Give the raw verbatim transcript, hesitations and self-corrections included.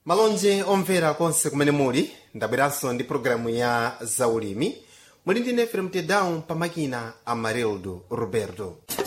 Malonje omvera konse kumene muli, ndabweranso ndi programu ya zaulimi. Muli ndi Efrem Tedown pamakina Amarildo Roberto.